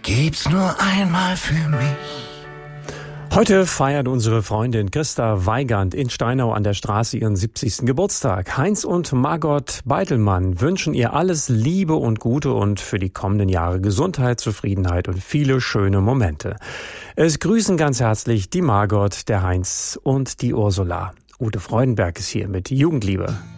Gib's nur einmal für mich. Heute feiert unsere Freundin Christa Weigand in Steinau an der Straße ihren 70. Geburtstag. Heinz und Margot Beitelmann wünschen ihr alles Liebe und Gute und für die kommenden Jahre Gesundheit, Zufriedenheit und viele schöne Momente. Es grüßen ganz herzlich die Margot, der Heinz und die Ursula. Ute Freudenberg ist hier mit Jugendliebe.